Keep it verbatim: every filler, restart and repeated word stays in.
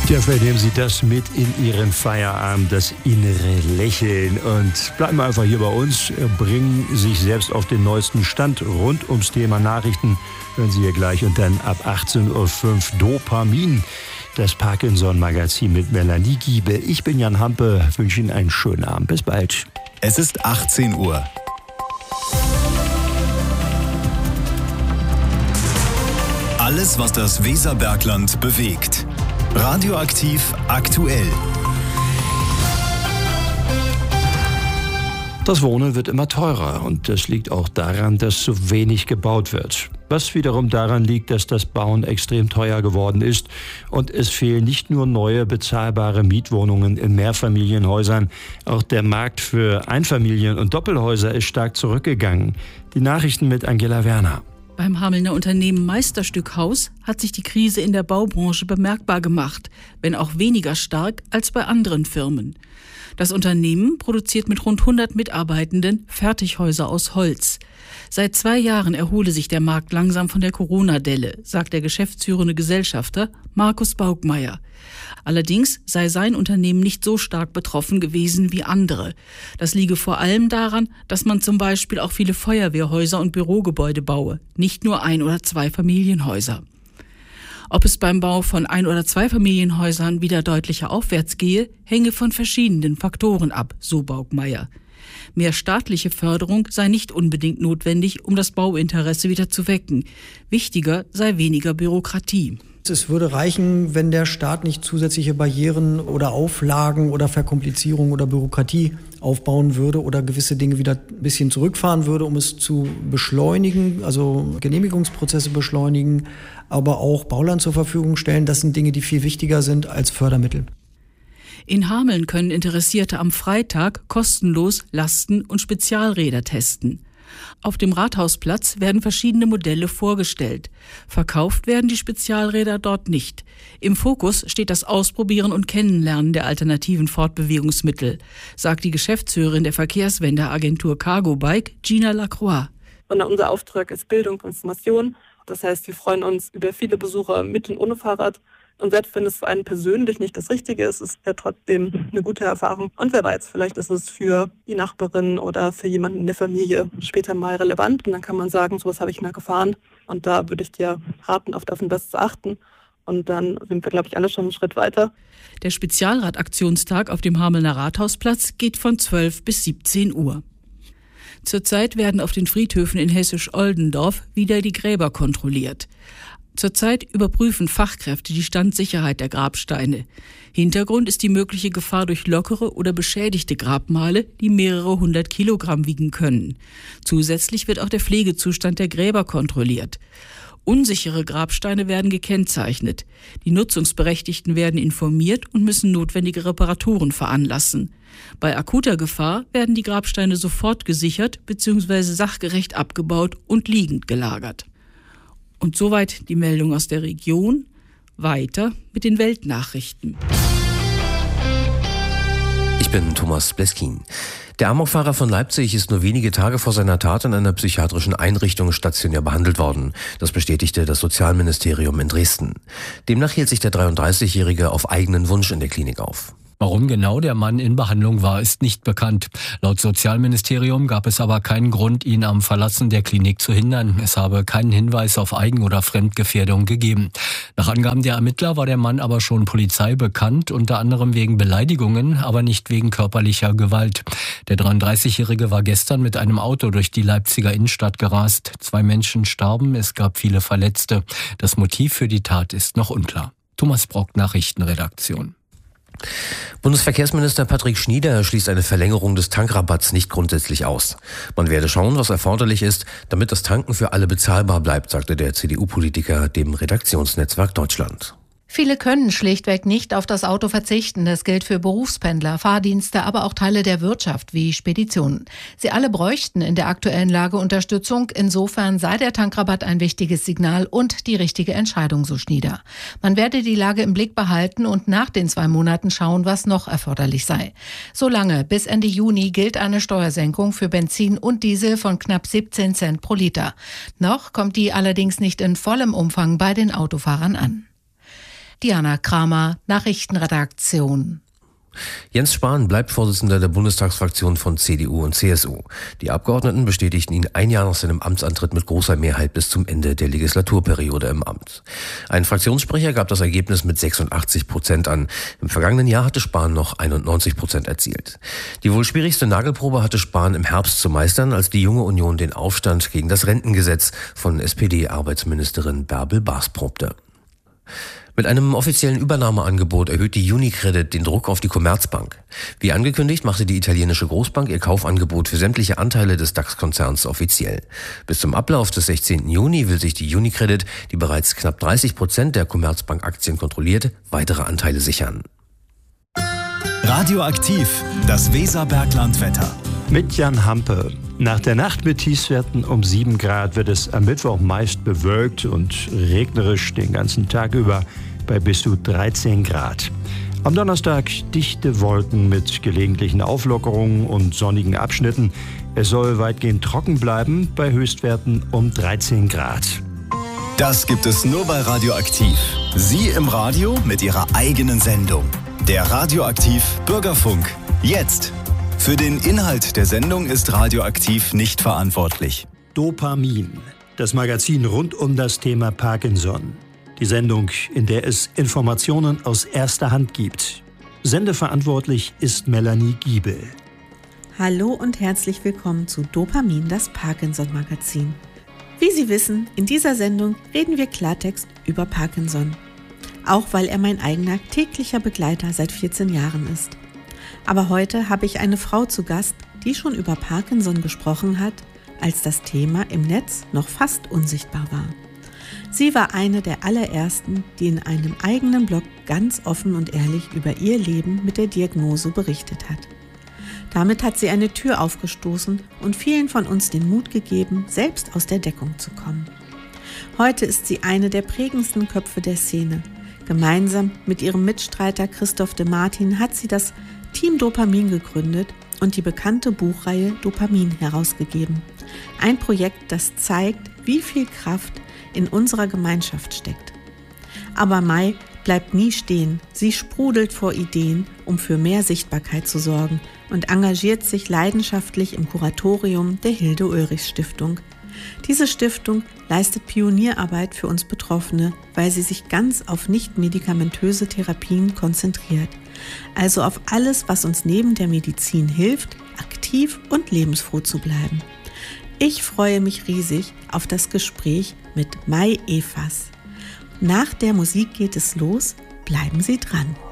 Ja, vielleicht nehmen Sie das mit in Ihren Feierabend, das innere Lächeln, und bleiben einfach hier bei uns, bringen sich selbst auf den neuesten Stand rund ums Thema Nachrichten. Hören Sie hier gleich und dann ab achtzehn Uhr fünf Dopamin, das Parkinson-Magazin mit Melanie Giebel. Ich bin Jan Hampe, wünsche Ihnen einen schönen Abend. Bis bald. Es ist achtzehn Uhr. Alles, was das Weserbergland bewegt. Radioaktiv aktuell. Das Wohnen wird immer teurer und das liegt auch daran, dass zu wenig gebaut wird. Was wiederum daran liegt, dass das Bauen extrem teuer geworden ist und es fehlen nicht nur neue bezahlbare Mietwohnungen in Mehrfamilienhäusern, auch der Markt für Einfamilien- und Doppelhäuser ist stark zurückgegangen. Die Nachrichten mit Angela Werner. Beim Hamelner Unternehmen Meisterstück-Haus hat sich die Krise in der Baubranche bemerkbar gemacht, wenn auch weniger stark als bei anderen Firmen. Das Unternehmen produziert mit rund hundert Mitarbeitenden Fertighäuser aus Holz. Seit zwei Jahren erhole sich der Markt langsam von der Corona-Delle, sagt der geschäftsführende Gesellschafter Markus Baugmeier. Allerdings sei sein Unternehmen nicht so stark betroffen gewesen wie andere. Das liege vor allem daran, dass man zum Beispiel auch viele Feuerwehrhäuser und Bürogebäude baue, nicht nur Ein- oder Zweifamilienhäuser. Ob es beim Bau von Ein- oder Zweifamilienhäusern wieder deutlicher aufwärts gehe, hänge von verschiedenen Faktoren ab, so Baugmeier. Mehr staatliche Förderung sei nicht unbedingt notwendig, um das Bauinteresse wieder zu wecken. Wichtiger sei weniger Bürokratie. Es würde reichen, wenn der Staat nicht zusätzliche Barrieren oder Auflagen oder Verkomplizierung oder Bürokratie aufbauen würde oder gewisse Dinge wieder ein bisschen zurückfahren würde, um es zu beschleunigen, also Genehmigungsprozesse beschleunigen, aber auch Bauland zur Verfügung stellen. Das sind Dinge, die viel wichtiger sind als Fördermittel. In Hameln können Interessierte am Freitag kostenlos Lasten- und Spezialräder testen. Auf dem Rathausplatz werden verschiedene Modelle vorgestellt. Verkauft werden die Spezialräder dort nicht. Im Fokus steht das Ausprobieren und Kennenlernen der alternativen Fortbewegungsmittel, sagt die Geschäftsführerin der Verkehrswendeagentur Cargo Bike, Gina Lacroix. Und unser Auftrag ist Bildung und Information. Das heißt, wir freuen uns über viele Besucher mit und ohne Fahrrad. Und selbst wenn es für einen persönlich nicht das Richtige ist, ist es ja trotzdem eine gute Erfahrung. Und wer weiß, vielleicht ist es für die Nachbarin oder für jemanden in der Familie später mal relevant. Und dann kann man sagen, sowas habe ich mal gefahren. Und da würde ich dir raten, auf das und das zu achten. Und dann sind wir, glaube ich, alle schon einen Schritt weiter. Der Spezialrad-Aktionstag auf dem Hamelner Rathausplatz geht von zwölf bis siebzehn Uhr. Zurzeit werden auf den Friedhöfen in Hessisch-Oldendorf wieder die Gräber kontrolliert. Zurzeit überprüfen Fachkräfte die Standsicherheit der Grabsteine. Hintergrund ist die mögliche Gefahr durch lockere oder beschädigte Grabmale, die mehrere hundert Kilogramm wiegen können. Zusätzlich wird auch der Pflegezustand der Gräber kontrolliert. Unsichere Grabsteine werden gekennzeichnet. Die Nutzungsberechtigten werden informiert und müssen notwendige Reparaturen veranlassen. Bei akuter Gefahr werden die Grabsteine sofort gesichert bzw. sachgerecht abgebaut und liegend gelagert. Und soweit die Meldung aus der Region. Weiter mit den Weltnachrichten. Ich bin Thomas Bleskin. Der Amokfahrer von Leipzig ist nur wenige Tage vor seiner Tat in einer psychiatrischen Einrichtung stationär behandelt worden. Das bestätigte das Sozialministerium in Dresden. Demnach hielt sich der dreiunddreißigjährige auf eigenen Wunsch in der Klinik auf. Warum genau der Mann in Behandlung war, ist nicht bekannt. Laut Sozialministerium gab es aber keinen Grund, ihn am Verlassen der Klinik zu hindern. Es habe keinen Hinweis auf Eigen- oder Fremdgefährdung gegeben. Nach Angaben der Ermittler war der Mann aber schon Polizei bekannt, unter anderem wegen Beleidigungen, aber nicht wegen körperlicher Gewalt. Der dreiunddreißigjährige war gestern mit einem Auto durch die Leipziger Innenstadt gerast. Zwei Menschen starben, es gab viele Verletzte. Das Motiv für die Tat ist noch unklar. Thomas Brock, Nachrichtenredaktion. Bundesverkehrsminister Patrick Schnieder schließt eine Verlängerung des Tankrabatts nicht grundsätzlich aus. Man werde schauen, was erforderlich ist, damit das Tanken für alle bezahlbar bleibt, sagte der C D U-Politiker dem Redaktionsnetzwerk Deutschland. Viele können schlichtweg nicht auf das Auto verzichten. Das gilt für Berufspendler, Fahrdienste, aber auch Teile der Wirtschaft wie Speditionen. Sie alle bräuchten in der aktuellen Lage Unterstützung. Insofern sei der Tankrabatt ein wichtiges Signal und die richtige Entscheidung, so Schnieder. Man werde die Lage im Blick behalten und nach den zwei Monaten schauen, was noch erforderlich sei. Solange bis Ende Juni gilt eine Steuersenkung für Benzin und Diesel von knapp siebzehn Cent pro Liter. Noch kommt die allerdings nicht in vollem Umfang bei den Autofahrern an. Diana Kramer, Nachrichtenredaktion. Jens Spahn bleibt Vorsitzender der Bundestagsfraktion von C D U und C S U. Die Abgeordneten bestätigten ihn ein Jahr nach seinem Amtsantritt mit großer Mehrheit bis zum Ende der Legislaturperiode im Amt. Ein Fraktionssprecher gab das Ergebnis mit sechsundachtzig Prozent an. Im vergangenen Jahr hatte Spahn noch einundneunzig Prozent erzielt. Die wohl schwierigste Nagelprobe hatte Spahn im Herbst zu meistern, als die Junge Union den Aufstand gegen das Rentengesetz von S P D-Arbeitsministerin Bärbel Baas probte. Mit einem offiziellen Übernahmeangebot erhöht die UniCredit den Druck auf die Commerzbank. Wie angekündigt, machte die italienische Großbank ihr Kaufangebot für sämtliche Anteile des DAX-Konzerns offiziell. Bis zum Ablauf des sechzehnten Juni will sich die UniCredit, die bereits knapp dreißig Prozent der Commerzbank-Aktien kontrolliert, weitere Anteile sichern. Radioaktiv, das Weserberglandwetter. Mit Jan Hampe. Nach der Nacht mit Tiefstwerten um sieben Grad wird es am Mittwoch meist bewölkt und regnerisch den ganzen Tag über bei bis zu dreizehn Grad. Am Donnerstag dichte Wolken mit gelegentlichen Auflockerungen und sonnigen Abschnitten. Es soll weitgehend trocken bleiben bei Höchstwerten um dreizehn Grad. Das gibt es nur bei Radioaktiv. Sie im Radio mit Ihrer eigenen Sendung. Der Radioaktiv Bürgerfunk. Jetzt. Für den Inhalt der Sendung ist Radioaktiv nicht verantwortlich. Dopamin, das Magazin rund um das Thema Parkinson. Die Sendung, in der es Informationen aus erster Hand gibt. Sendeverantwortlich ist Melanie Giebel. Hallo und herzlich willkommen zu Dopamin, das Parkinson-Magazin. Wie Sie wissen, in dieser Sendung reden wir Klartext über Parkinson. Auch weil er mein eigener täglicher Begleiter seit vierzehn Jahren ist. Aber heute habe ich eine Frau zu Gast, die schon über Parkinson gesprochen hat, als das Thema im Netz noch fast unsichtbar war. Sie war eine der allerersten, die in einem eigenen Blog ganz offen und ehrlich über ihr Leben mit der Diagnose berichtet hat. Damit hat sie eine Tür aufgestoßen und vielen von uns den Mut gegeben, selbst aus der Deckung zu kommen. Heute ist sie eine der prägendsten Köpfe der Szene. Gemeinsam mit ihrem Mitstreiter Christoph de Martin hat sie das Team Dopamin gegründet und die bekannte Buchreihe Dopamin herausgegeben. Ein Projekt, das zeigt, wie viel Kraft in unserer Gemeinschaft steckt. Aber Mai bleibt nie stehen. Sie sprudelt vor Ideen, um für mehr Sichtbarkeit zu sorgen und engagiert sich leidenschaftlich im Kuratorium der Hilde-Ulrichs-Stiftung. Diese Stiftung leistet Pionierarbeit für uns Betroffene, weil sie sich ganz auf nicht-medikamentöse Therapien konzentriert. Also auf alles, was uns neben der Medizin hilft, aktiv und lebensfroh zu bleiben. Ich freue mich riesig auf das Gespräch mit Mai Evers. Nach der Musik geht es los. Bleiben Sie dran.